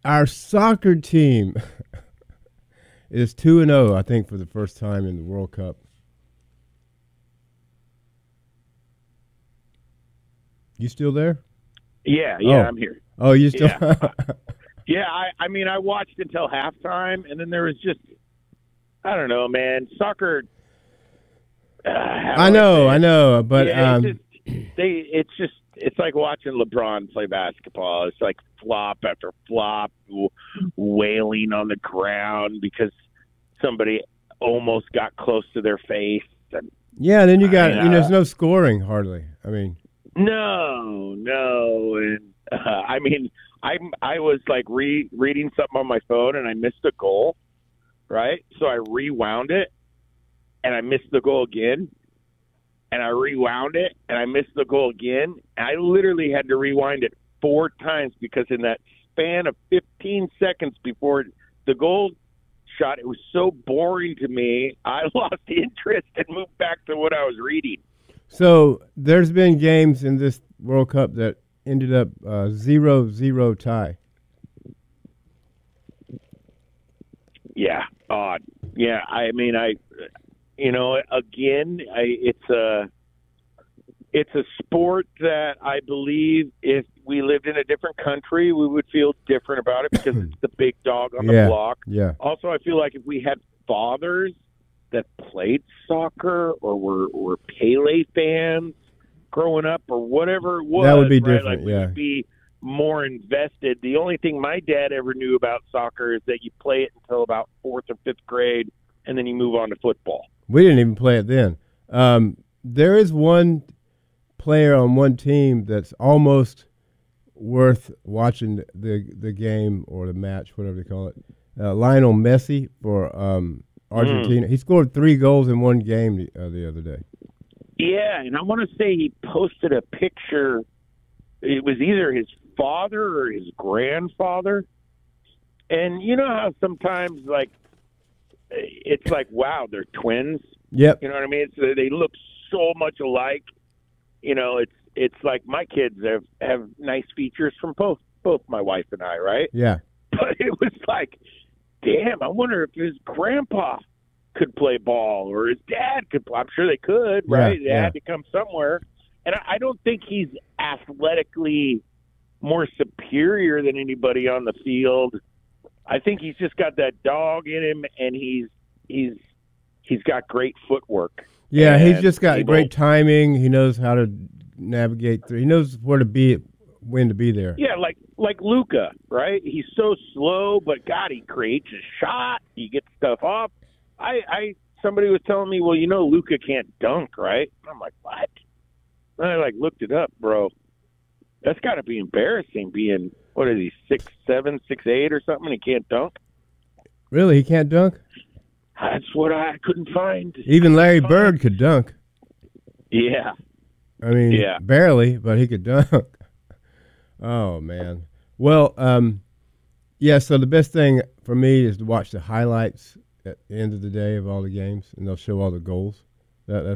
Our soccer team is 2-0, I think, for the first time in the World Cup. You still there? Yeah, Oh. I'm here. Oh, you still? Yeah. Yeah, I mean, I watched until halftime, and then there was just, I don't know, man. Soccer. I know, but yeah, it's like watching LeBron play basketball. It's like flop after flop, wailing on the ground because somebody almost got close to their face. And, yeah, then you got there's no scoring hardly. I mean, no, and I mean, I was like reading something on my phone and I missed a goal, right? So I rewound it and I missed the goal again. And I rewound it and I missed the goal again. And I literally had to rewind it 4 times because in that span of 15 seconds before the goal shot, it was so boring to me, I lost interest and moved back to what I was reading. So there's been games in this World Cup that ended up 0-0 tie. Yeah, odd. Yeah, I mean, it's a sport that I believe if we lived in a different country, we would feel different about it because it's the big dog on the block. Yeah. Also, I feel like if we had fathers that played soccer or were Pele fans growing up or whatever it was, that would be right? different. Like we would be more invested. The only thing my dad ever knew about soccer is that you play it until about 4th or 5th grade, and then you move on to football. We didn't even play it then. There is one player on one team that's almost worth watching the game or the match, whatever they call it. Lionel Messi for Argentina. He scored 3 goals in one game the other day. Yeah, and I want to say he posted a picture. It was either his father or his grandfather. And you know how sometimes, like, it's like, wow, they're twins. Yep. You know what I mean? They look so much alike. You know, it's like my kids have nice features from both my wife and I, right? Yeah. But it was like, damn, I wonder if his grandpa could play ball or his dad could play. I'm sure they could, right? They had to come somewhere. And I don't think he's athletically more superior than anybody on the field. I think he's just got that dog in him, and he's got great footwork. Yeah, he's just got great timing. He knows how to navigate through. He knows where to be, when to be there. Yeah, like Luka, right? He's so slow, but God, he creates a shot. He gets stuff off. Somebody was telling me, well, Luka can't dunk, right? I'm like, what? And I looked it up, bro. That's got to be embarrassing. Being what is he, 6'7", 6'8", or something? He can't dunk. Really, he can't dunk? That's what I couldn't find. Even Larry Bird could dunk. Yeah. I mean, barely, but he could dunk. Oh, man. Well, so the best thing for me is to watch the highlights at the end of the day of all the games, and they'll show all the goals. That's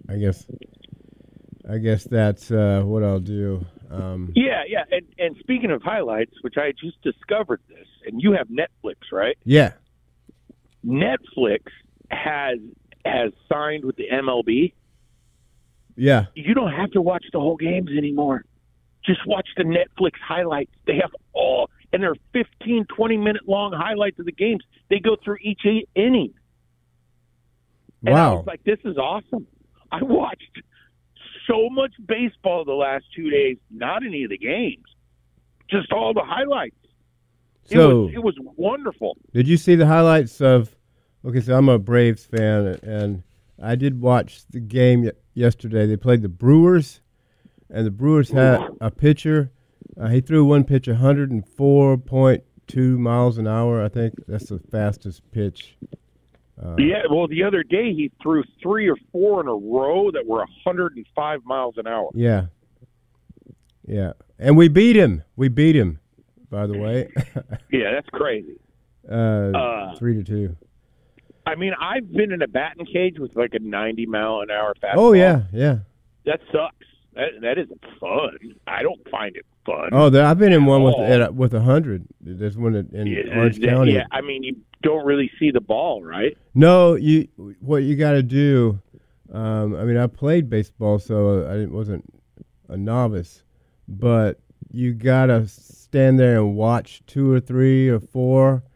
I guess that's what I'll do. Yeah. And speaking of highlights, which I just discovered this, and you have Netflix, right? Yeah. Netflix has signed with the MLB. Yeah. You don't have to watch the whole games anymore. Just watch the Netflix highlights. They have all, and they're 15, 20-minute long highlights of the games. They go through each inning. And I was like, this is awesome. I watched so much baseball the last 2 days, not any of the games, just all the highlights. So it was wonderful. Did you see the highlights of? Okay, so I'm a Braves fan, and I did watch the game yesterday. They played the Brewers, and the Brewers had a pitcher. He threw one pitch 104.2 miles an hour. I think that's the fastest pitch. Well, the other day he threw 3 or 4 in a row that were 105 miles an hour. Yeah. And we beat him. By the way. Yeah, that's crazy. 3-2. I mean, I've been in a batting cage with like a 90-mile-an-hour fastball. Oh, yeah. That sucks. That isn't fun. I don't find it fun. Oh, I've been in one Oh. with 100. There's one in Orange County. Yeah, I mean, you don't really see the ball, right? No, what you got to do. I mean, I played baseball, so I wasn't a novice, but you got to stand there and watch 2 or 3 or 4